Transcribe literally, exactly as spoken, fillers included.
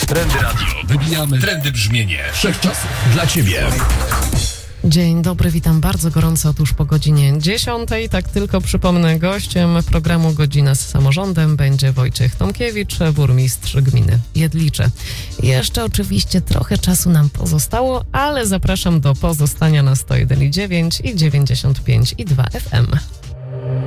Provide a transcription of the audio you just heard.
Trendy Radio. Wybijamy trendy brzmienie wszechczasów dla Ciebie. Dzień dobry, witam bardzo gorąco. Otóż po godzinie dziesiątej, tak tylko przypomnę, gościem programu Godzina z Samorządem będzie Wojciech Tomkiewicz, burmistrz gminy Jedlicze. Jeszcze oczywiście trochę czasu nam pozostało, ale zapraszam do pozostania na sto jeden i dziewięć i dziewięćdziesiąt pięć i dwa F M.